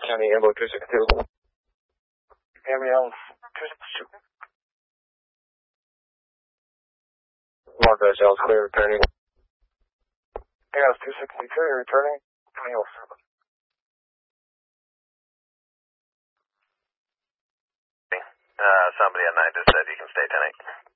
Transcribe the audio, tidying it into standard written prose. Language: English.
County Ambo 262. Gabrielle 262. Mark Vessels, clear returning. Chaos 262, returning 2007. Somebody at night just said you can stay 10-8.